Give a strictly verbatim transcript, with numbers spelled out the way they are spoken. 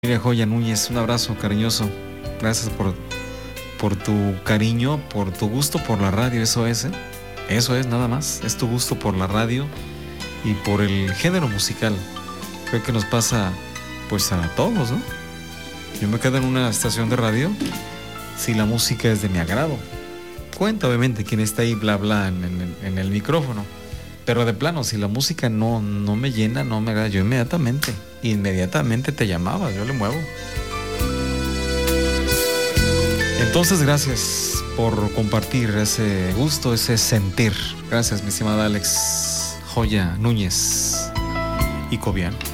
Mira, Joya Núñez, un abrazo cariñoso. Gracias por, por tu cariño, por tu gusto por la radio, eso es, ¿eh? Eso es nada más, es tu gusto por la radio y por el género musical. Creo que nos pasa pues a todos, ¿no? Yo me quedo en una estación de radio si la música es de mi agrado. Cuenta obviamente quién está ahí, bla bla, en, en, en el micrófono. Pero de plano, si la música no, no me llena, no me agrada, yo inmediatamente, inmediatamente te llamaba, yo le muevo. Entonces, gracias por compartir ese gusto, ese sentir. Gracias, mi estimada Alex Joya Núñez y Cobian.